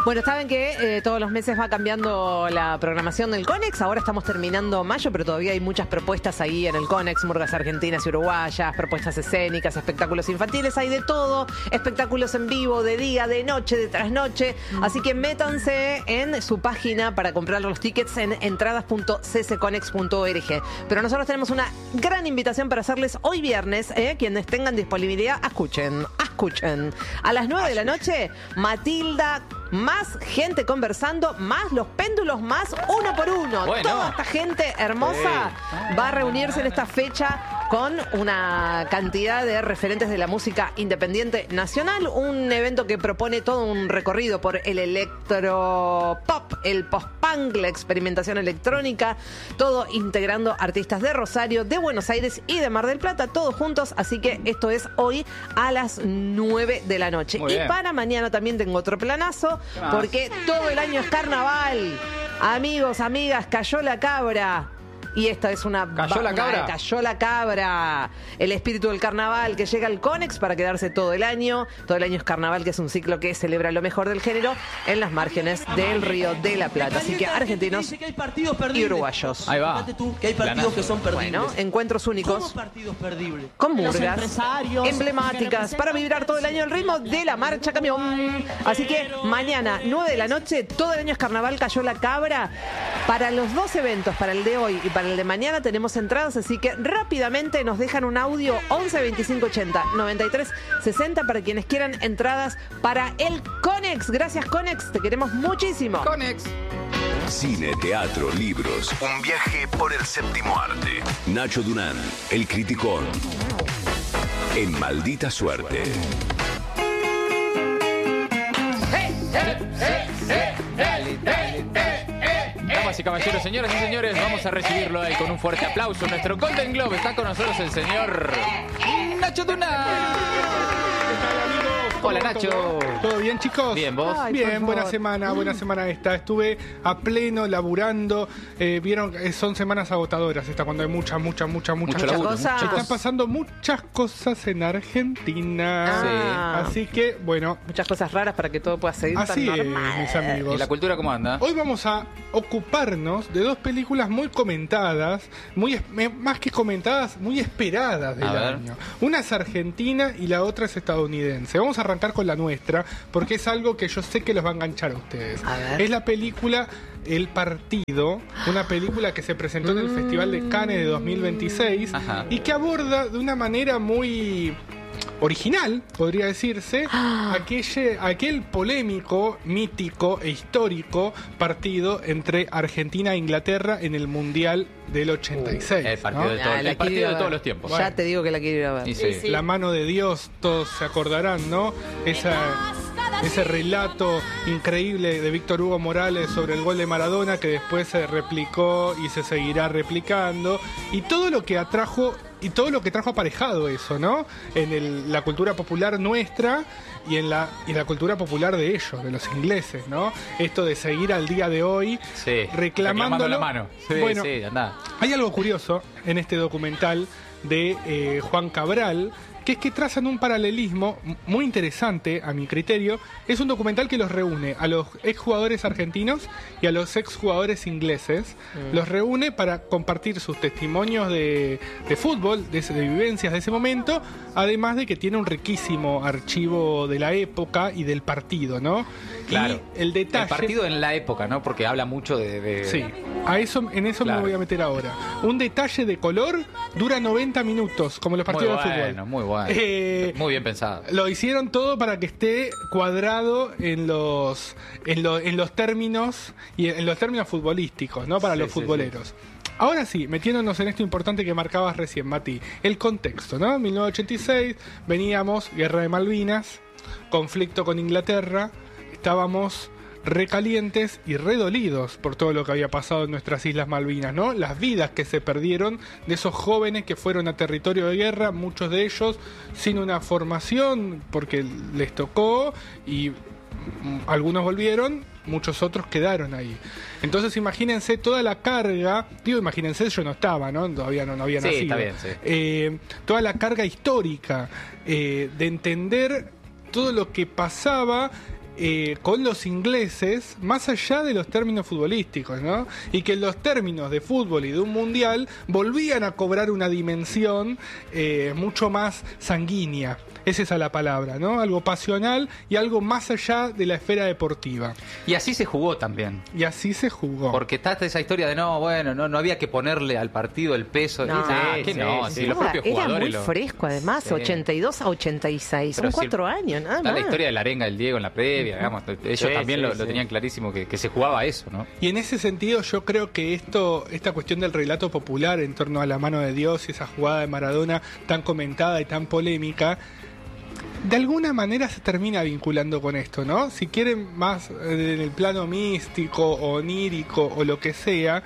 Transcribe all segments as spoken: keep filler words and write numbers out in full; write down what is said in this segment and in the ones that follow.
Bueno, saben que eh, todos los meses va cambiando la programación del Conex. Ahora estamos terminando mayo, pero todavía hay muchas propuestas ahí en el Conex. Murgas argentinas y uruguayas, propuestas escénicas, espectáculos infantiles. Hay de todo. Espectáculos en vivo, de día, de noche, de trasnoche. Así que métanse en su página para comprar los tickets en entradas punto c c conex punto org. Pero nosotros tenemos una gran invitación para hacerles hoy viernes. Eh, quienes tengan disponibilidad, escuchen, escuchen. A las nueve de la noche, Matilda... Más gente conversando, más los péndulos, más uno por uno. Bueno. Toda esta gente hermosa sí. va a reunirse en esta fecha con una cantidad de referentes de la música independiente nacional. Un evento que propone todo un recorrido por el electropop, el post-punk, la experimentación electrónica, todo integrando artistas de Rosario, de Buenos Aires y de Mar del Plata, todos juntos. Así que esto es hoy a las nueve de la noche. Muy y bien. para mañana también tengo otro planazo, porque todo el año es carnaval. Amigos, amigas, cayó la cabra. Y esta es una... ¿Cayó la cabra? Una, cayó la cabra. El espíritu del carnaval que llega al Conex para quedarse todo el año. Todo el año es carnaval, que es un ciclo que celebra lo mejor del género en las márgenes del Río de la Plata. Así que argentinos que hay partidos perdibles. y uruguayos. Ahí va. Fíjate tú que hay partidos que son perdibles. Bueno, encuentros ¿Cómo únicos partidos perdibles? con Los murgas empresarios emblemáticas para vibrar todo el año el ritmo de la marcha camión. Así que mañana, nueve de la noche, todo el año es carnaval, cayó la cabra. Para los dos eventos, para el de hoy y para el de mañana, tenemos entradas, así que rápidamente nos dejan un audio once veinticinco ochenta noventa y tres sesenta para quienes quieran entradas para el Conex. Gracias, Conex, te queremos muchísimo. Conex. Cine, teatro, libros. Un viaje por el séptimo arte. Nacho Durán, el criticón. En Maldita Suerte. Damas y caballeros, señoras y señores, vamos a recibirlo a él con un fuerte aplauso. Nuestro Golden Globe está con nosotros el señor Nacho Durán. Hola, Nacho. ¿Todo, ¿Todo bien, chicos? Bien, ¿vos? Ay, Bien, por buena favor. semana, buena semana esta. Estuve a pleno, laburando. Eh, Vieron, eh, son semanas agotadoras esta, cuando hay muchas, muchas, muchas, muchas Mucho laburo, cosas. muchas Están cosas. pasando muchas cosas en Argentina. Ah. Así que, bueno, Muchas cosas raras para que todo pueda seguir así tan es, normal. mis amigos. ¿Y la cultura cómo anda? Hoy vamos a ocuparnos de dos películas muy comentadas, muy es- me- más que comentadas, muy esperadas del A ver. año. Una es argentina y la otra es estadounidense. Vamos a arrancar con la nuestra, porque es algo que yo sé que los va a enganchar a ustedes. A ver. Es la película El Partido, una película que se presentó en el Festival de Cannes de dos mil veintiséis Ajá. y que aborda de una manera muy original, podría decirse, aquel, aquel polémico, mítico e histórico partido entre Argentina e Inglaterra en el Mundial del ochenta y seis. El partido ¿no? de, todo- Ah, la el partido quiero de ver. todos los tiempos. Ya te digo que la quiero ir a ver. Y sí. La mano de Dios, todos se acordarán, ¿no? Esa, ese relato increíble de Víctor Hugo Morales sobre el gol de Maradona que después se replicó y se seguirá replicando. Y todo lo que atrajo, y todo lo que trajo aparejado eso, ¿no? En el- la cultura popular nuestra y en la, y la cultura popular de ellos, de los ingleses, ¿no? Esto de seguir al día de hoy Sí. reclamándolo. Reclamando la mano. Sí, Bueno, sí, andá. hay algo curioso en este documental de eh, Juan Cabral, que es que trazan un paralelismo m- muy interesante, a mi criterio. Es un documental que los reúne a los exjugadores argentinos y a los exjugadores ingleses. Los reúne para compartir sus testimonios de, de fútbol, de, ese- de vivencias de ese momento, además de que tiene un riquísimo archivo de la época y del partido, ¿no? Claro. Y el detalle... El partido en la época, ¿no? Porque habla mucho de... de- Sí, a eso, en eso Claro. me voy a meter ahora. Un detalle de color dura noventa minutos, como los Muy partidos de bueno, fútbol. muy bueno. Eh, Muy bien pensado. Lo hicieron todo para que esté cuadrado en los en, lo- en los términos y en los términos futbolísticos, ¿no? Para Sí, los sí, futboleros. Ahora sí, metiéndonos en esto importante que marcabas recién, Mati, el contexto, ¿no? mil novecientos ochenta y seis, veníamos, guerra de Malvinas, conflicto con Inglaterra, estábamos recalientes y redolidos por todo lo que había pasado en nuestras Islas Malvinas, ¿no? Las vidas que se perdieron de esos jóvenes que fueron a territorio de guerra, muchos de ellos sin una formación porque les tocó y mm, algunos volvieron, muchos otros quedaron ahí. Entonces imagínense toda la carga, digo imagínense, yo no estaba, ¿no? Todavía no, no había Sí, nacido. está bien, sí. Eh, toda la carga histórica eh, de entender todo lo que pasaba eh, con los ingleses más allá de los términos futbolísticos, ¿no? Y que los términos de fútbol y de un mundial volvían a cobrar una dimensión eh, mucho más sanguínea. Es esa la palabra, ¿no? Algo pasional y algo más allá de la esfera deportiva. Y así se jugó también. Y así se jugó. Porque está esa historia de no, bueno, no, no había que ponerle al partido el peso. No, ah, sí, que sí, no, sí. si los Era- propios era jugadores. muy lo- fresco, además, Sí. ochenta y dos a ochenta y seis. Pero Son si- cuatro años, nada Está más. la historia de la arenga del Diego en la previa, digamos. Ellos Sí, también sí, lo, sí. lo tenían clarísimo que, que se jugaba a eso, ¿no? Y en ese sentido yo creo que esto, esta cuestión del relato popular en torno a la mano de Dios y esa jugada de Maradona tan comentada y tan polémica, de alguna manera se termina vinculando con esto, ¿no? Si quieren más eh, en el plano místico, onírico o lo que sea,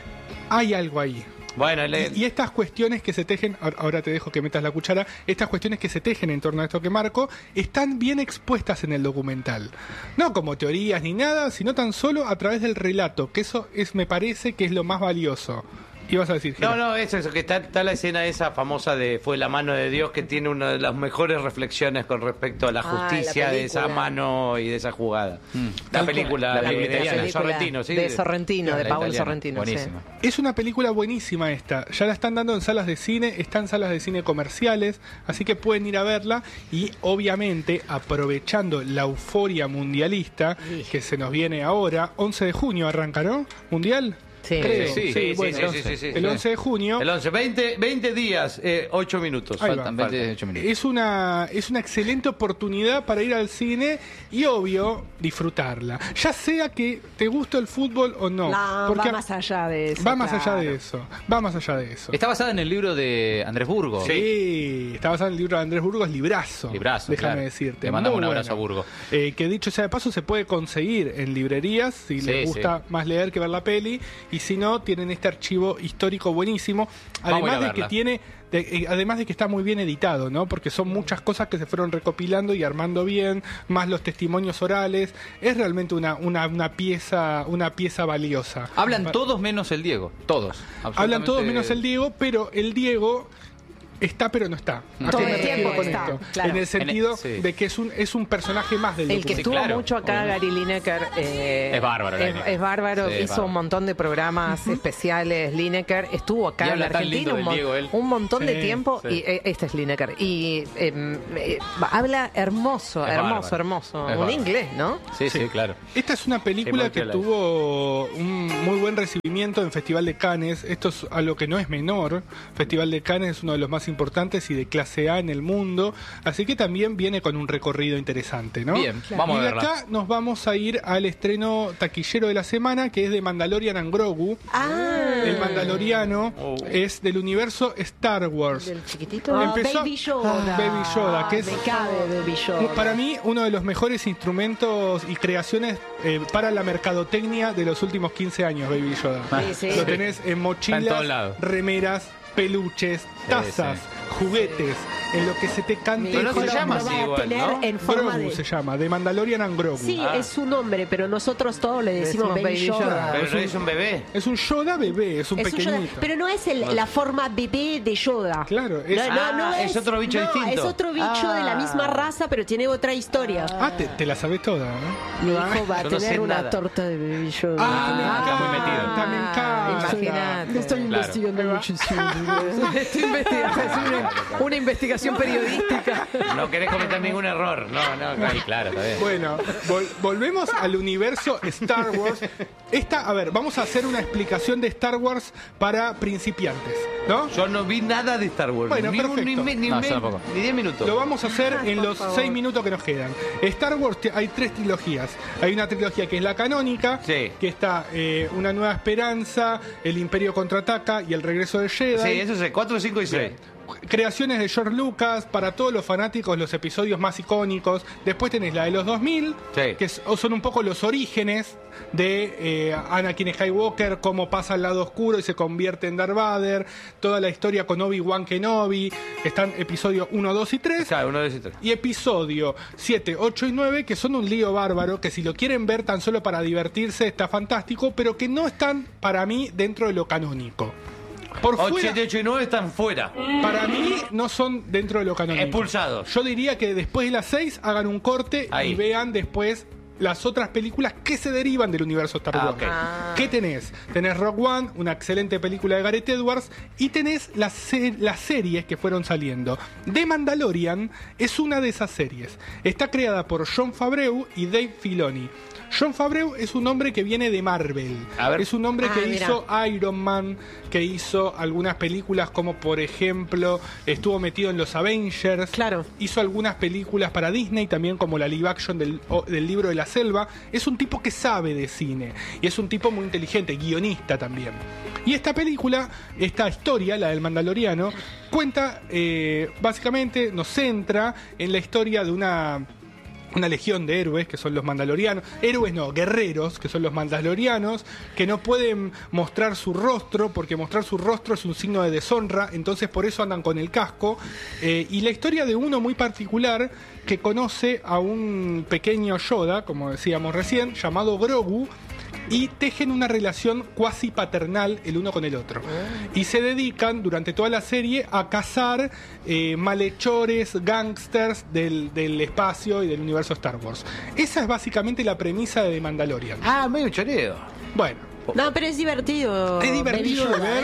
hay algo ahí. Bueno, le- Y, y estas cuestiones que se tejen, ahora- ahora te dejo que metas la cuchara, estas cuestiones que se tejen en torno a esto que marco, están bien expuestas en el documental. No como teorías ni nada, sino tan solo a través del relato, que eso es, me parece que es lo más valioso. Ibas a decir, No, Gera. no, es eso, que está, está la escena esa famosa de Fue la mano de Dios, que tiene una de las mejores reflexiones con respecto a la Ah, justicia la de esa película. mano y de esa jugada. Mm. La película, La de- película de- italiana. de Película Sorrentino, ¿sí? De Sorrentino, de La Paolo italiana. Sorrentino. sí. Buenísima. Es una película buenísima esta. Ya la están dando en salas de cine, está en salas de cine comerciales, así que pueden ir a verla y obviamente aprovechando la euforia mundialista que se nos viene ahora, once de junio arranca, ¿no? Mundial. Sí. Creo. Sí, sí, sí, bueno, sí, sí, sí, sí, el sí. once de junio. El once, veinte, veinte días, eh, ocho minutos. Ahí va. Faltan veintiocho minutos. Es una, es una excelente oportunidad para ir al cine y, obvio, disfrutarla. Ya sea que te guste el fútbol o no. No, porque va más allá de eso. va más allá claro. de eso. Va más allá de eso. Está basada en el libro de Andrés Burgo. Sí, está basado en el libro de Andrés Burgos, Librazo. Librazo, Déjame claro. decirte. Le mandamos Muy un abrazo bueno. a Burgo. Eh, que dicho sea de paso, se puede conseguir en librerías si Sí, les gusta sí. más leer que ver la peli. Y si no, tienen este archivo histórico buenísimo. Vamos a ir a Además de verla. que tiene. de- eh, además de que está muy bien editado, ¿no? Porque son muchas cosas que se fueron recopilando y armando bien, más los testimonios orales. Es realmente una, una, una pieza, una pieza valiosa. Hablan Pa- todos menos el Diego. Todos. Hablan todos Absolutamente- menos el Diego, pero el Diego está pero no está. ¿A Todo qué me el tiempo refiero con está, esto? claro. En el sentido En el- sí. de que es un, es un personaje más del El que documental. estuvo claro, mucho acá, obviamente. Gary Lineker. eh, Es bárbaro, Es, Lineker. es bárbaro. Sí, es Hizo bárbaro. un montón de programas especiales. Lineker estuvo acá Y en la habla tan Argentina lindo un, del mon- Diego, él. un montón de Sí, tiempo. sí. Y eh, este es Lineker. Y eh, eh, habla hermoso, Es hermoso, bárbaro. hermoso. Es Un bárbaro. inglés, ¿no? Sí, sí, claro. Esta es una película Sí, que Monkey tuvo un muy buen recibimiento en Festival de Cannes. Esto es algo que no es menor. Festival de Cannes es uno de los más importantes y de clase A en el mundo. Así que también viene con un recorrido interesante, ¿no? Bien, vamos y a de verla. acá nos vamos a ir al estreno taquillero de la semana, que es de Mandalorian and Grogu. Ah, El Mandaloriano Oh. es del universo Star Wars. Del chiquitito. ah, empezó- Baby Yoda. Ah, Baby Yoda, que es- Me cabe Baby Yoda. Para mí, uno de los mejores instrumentos y creaciones eh, para la mercadotecnia de los últimos quince años, Baby Yoda. Sí, sí. Lo tenés en mochilas, Está en todos lados. remeras, peluches, tazas, sí. juguetes, en lo que se te cante. Pero no se con la llama mano. Lo así va a igual, tener ¿no? en forma Grogu de... se llama, de Mandalorian and Grogu. Sí, Ah. es su nombre, pero nosotros todos le decimos, decimos Baby Baby Yoda. Yoda. Pero es no un- es un bebé. Es un Yoda bebé, es un Es un Yoda, pequeñito. pero no es el- la forma bebé de Yoda. Claro, es- no, no, no Ah, es otro bicho no, distinto. Es otro bicho de la Ah. misma raza, pero tiene otra historia. Ah, te, te la sabes toda, ¿no? Mi hijo va a Yo no tener sé una nada. torta de Baby Yoda. Ah, está muy metido. encanta, me encanta. Imagínate. Estoy Claro. investigando muchísimo. Estoy investigando, es una, una investigación periodística. No querés cometer ningún error. No, no, claro. Sí, claro, está bien. Bueno, vol- volvemos al universo Star Wars. Esta, a ver, vamos a hacer una explicación de Star Wars para principiantes, ¿no? Yo no vi nada de Star Wars. Bueno, ni, un- perfecto. ni, me- ni, No, me- yo tampoco. ni diez minutos. Lo vamos a hacer en por los favor. seis minutos que nos quedan. Star Wars te- hay tres trilogías. Hay una trilogía que es la canónica, Sí. que está eh, Una Nueva Esperanza, El Imperio Contraataca y El Regreso de Jedi. Sí, eso es cuatro, cinco y seis. Creaciones de George Lucas, para todos los fanáticos, los episodios más icónicos. Después tenés la de los dos mil, Sí. que es- son un poco los orígenes de eh, Anakin Skywalker, cómo pasa al lado oscuro y se convierte en Darth Vader, toda la historia con Obi-Wan Kenobi. Están episodios uno, dos y tres. Claro, uno de esos tres. Y episodio siete, ocho y nueve, que son un lío bárbaro, que si lo quieren ver tan solo para divertirse está fantástico, pero que no están para mí dentro de lo canónico. Por ocho, fuera, siete, ocho y nueve están fuera. para mí no son dentro de lo canónico. Expulsados. Yo diría que después de las seis hagan un corte Ahí. y vean después las otras películas que se derivan del universo Star Wars. Ah, ok. Ah. ¿Qué tenés? Tenés Rogue One, una excelente película de Gareth Edwards, y tenés las, se- las series que fueron saliendo. The Mandalorian es una de esas series. Está creada por Jon Favreau y Dave Filoni. Jon Favreau es un hombre que viene de Marvel. A ver. Es un hombre Ah, que mira. hizo Iron Man, que hizo algunas películas como por ejemplo estuvo metido en los Avengers. Claro. Hizo algunas películas para Disney también como la live action del, o- del libro de la selva. Es un tipo que sabe de cine y es un tipo muy inteligente, guionista también. Y esta película, esta historia, la del Mandaloriano, cuenta eh, básicamente, nos centra en la historia de una una legión de héroes que son los mandalorianos, héroes no, guerreros que son los mandalorianos, que no pueden mostrar su rostro porque mostrar su rostro es un signo de deshonra, entonces por eso andan con el casco. Eh, y la historia de uno muy particular que conoce a un pequeño Yoda, como decíamos recién, llamado Grogu, y tejen una relación cuasi paternal el uno con el otro. Y se dedican durante toda la serie a cazar eh, malhechores, gangsters del, del espacio y del universo Star Wars. Esa es básicamente la premisa de The Mandalorian. Ah, medio choreo. Bueno, No, pero es divertido. es divertido de Baby Yoda, ver.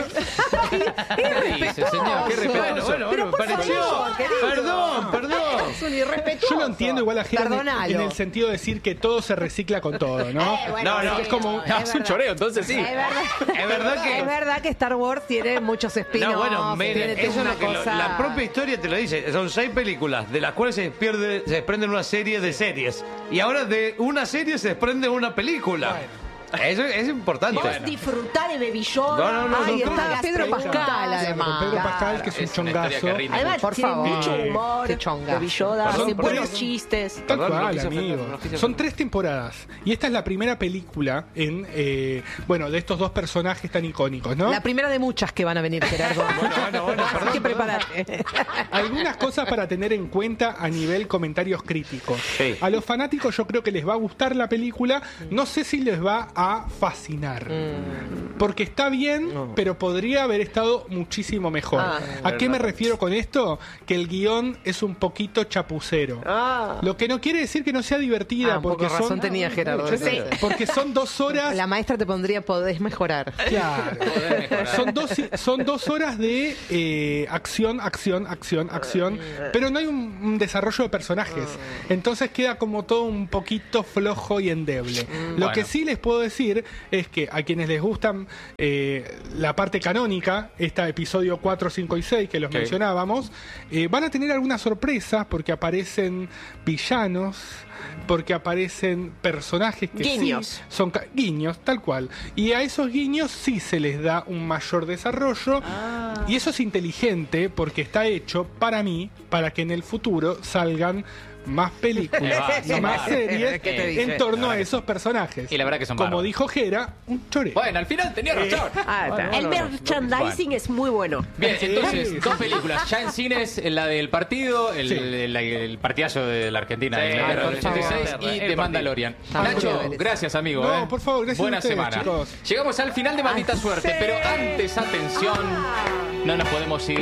¿eh? ¿Qué dice, señor? Qué Bueno, respetuoso. bueno, Pero bueno, por pareció. favor, querido. Perdón, perdón. Es un irrespetuoso. Yo lo entiendo igual a Jera en, Perdonalo. en el sentido de decir que todo se recicla con todo, ¿no? Eh, bueno, No, no, sí, es como- no, No, es un choreo, entonces sí. Es verdad. Es verdad que- Es verdad que Star Wars tiene muchos spin-offs. No, bueno, me- tiene eso es una lo que lo- cosa- la propia historia te lo dice. Son seis películas, de las cuales se, pierde, se desprenden una serie de series. Y ahora de una serie se desprende una película. Eso es importante. Vos disfrutá de Baby Yoda. No, no, no, Ay, no, está las Pedro preguntas. Pascal, además. Con Pedro Pascal, que es un Es una historia chongazo. que rinde. Además, Por tiene favor. mucho humor. Qué chonga. Baby Yoda Perdón, hace perdón. buenos chistes. Tal Perdón, no cual, quise ofender, amigo. no quise Son ofender. tres temporadas. Y esta es la primera película en, eh, bueno, de estos dos personajes tan icónicos, ¿no? La primera de muchas que van a venir, Gerardo. bueno, bueno, Así perdón, que perdón. prepárate. Algunas cosas para tener en cuenta a nivel comentarios críticos. Sí. A los fanáticos yo creo que les va a gustar la película. No sé si les va a fascinar. Porque está bien, pero podría haber estado muchísimo mejor. Ah. ¿A qué me refiero con esto? Que el guión es un poquito chapucero. Ah. Lo que no quiere decir que no sea divertida, Ah, un porque poco razón son tenía Gerardo. Sí, porque son dos horas. La maestra te pondría podés mejorar. Claro. Son dos, son dos horas de eh, acción, acción, acción, acción, pero no hay un, un desarrollo de personajes. Entonces queda como todo un poquito flojo y endeble. Lo Bueno. que sí les puedo decir es que a quienes les gustan eh, la parte canónica, esta episodio cuatro, cinco y seis que los Sí. mencionábamos, eh, van a tener algunas sorpresas porque aparecen villanos, porque aparecen personajes que Guiños. sí son ca- guiños, tal cual. Y a esos guiños sí se les da un mayor desarrollo. Y eso es inteligente porque está hecho para mí, para que en el futuro salgan más películas Eh, va, y más va. series ¿Qué te dije? en torno La a verdad esos personajes. Y la verdad que son Como bárbaros. dijo Jera, un choreo. Bueno, al final tenía razón. Ah, está. El merchandising es muy bueno. Bien, Sí. entonces, dos películas. Ya en cines, la del partido, el, Sí. el, el partidazo de la Argentina, Sí, de Inglaterra por del ochenta y seis, favor. y El de partido. Mandalorian. Ah, Nacho, chévere. gracias, amigo. No, eh. por favor, gracias Buena a ustedes, semana. chicos. Llegamos al final de Maldita Suerte, pero antes, atención, no nos podemos ir.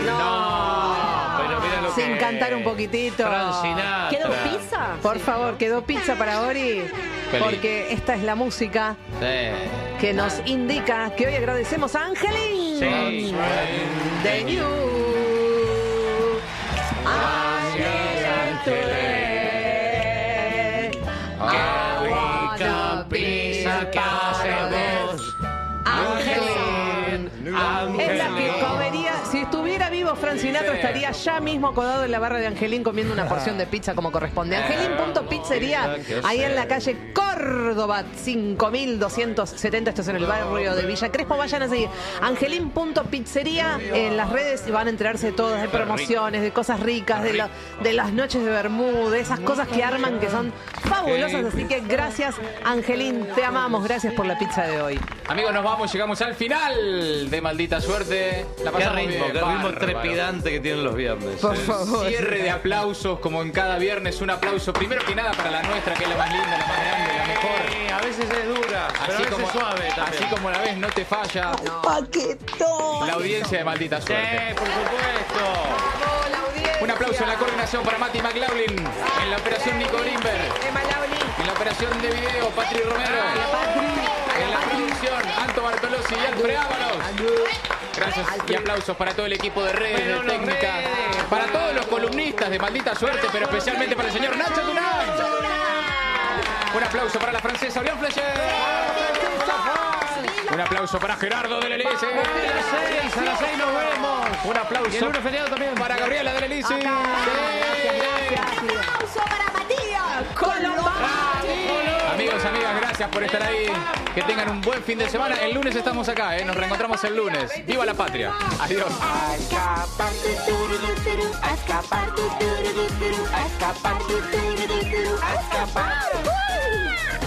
No. Pero mira lo Sin que cantar un es. poquitito. Frank Sinatra. ¿Quedó pizza? Por favor, quedó pizza para Ori, Feliz. porque esta es la música Sí. que nos indica que hoy agradecemos a Angelín Sí. de New. Qué rica pizza que hacemos. Angelín, Es la que Angelín. comería, si estuviera vivo Frank Sinatra, Sí. estaría ya mismo acodado en la barra de Angelín comiendo una porción de pizza como corresponde. Angelín.pizzería, ahí en la calle Córdoba, cinco mil doscientos setenta, esto es en el barrio de Villa Crespo. Vayan a seguir Angelín.pizzería en las redes y van a enterarse de todas, de promociones, de cosas ricas, de, la- de las noches de Bermú, de esas cosas que arman que son fabulosas. Así que gracias, Angelín, te amamos, gracias por la pizza de hoy. Amigos, nos vamos, llegamos al final de Maldita Suerte. La Qué pasamos ritmo, bien, qué ritmo bárbaro. trepidante que tienen los viernes. Por Eh, favor. Cierre de aplausos, como en cada viernes, un aplauso primero que nada para la nuestra, que es la más linda, la más grande, la mejor. Sí, a veces es dura, pero a Así veces como, suave también. así como la ves, no te falla. Paquetón. La audiencia de Maldita Sí, Suerte. por supuesto. ¡Bravo, la audiencia! Un aplauso en la coordinación para Mati McLaughlin. En la operación Nico Grimberg. Emma Lauli. En la operación de video, Patri Romero. En la producción, Anto Bartolozzi y Alfred Ábalos. Gracias y aplausos para todo el equipo de redes, Pero de los técnica. redes. Para todos los columnistas de Maldita Suerte, pero especialmente para el señor Nacho Dunán. Un aplauso para la francesa Orión Flecher. Un aplauso para Gerardo del Elise. A las seis, a las seis nos vemos. Un Y el aplauso lunes feriado también. para Gabriela del Elise. Gracias, gracias. Un aplauso para Matías Colombani. Amigos, amigas, gracias por estar ahí. Que tengan un buen fin de semana. El lunes estamos acá, ¿eh? Nos reencontramos el lunes. ¡Viva la patria! Adiós. Escapar, tururururu, a escapar, tururururu, a escapar, tururururu, a escapar.